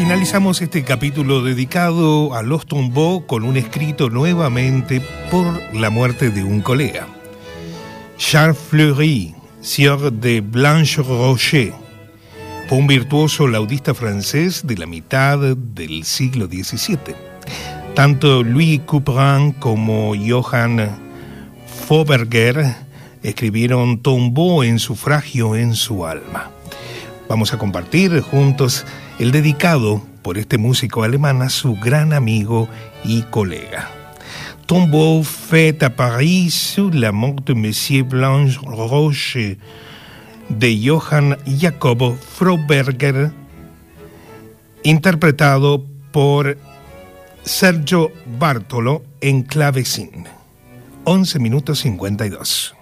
Finalizamos este capítulo dedicado a los Tombeaux con un escrito nuevamente por la muerte de un colega. Charles Fleury, Sieur de Blanche-Rocher, fue un virtuoso laudista francés de la mitad del siglo XVII. Tanto Louis Couperin como Johann Fauberger escribieron Tombeaux en sufragio en su alma. Vamos a compartir juntos el dedicado por este músico alemán a su gran amigo y colega. Tombeaux fait à Paris sur la mort de Monsieur Blanche-Rocher de Johann Jacob Fauberger, interpretado por Sergio Bartolo en clavecín. 11 minutos 52.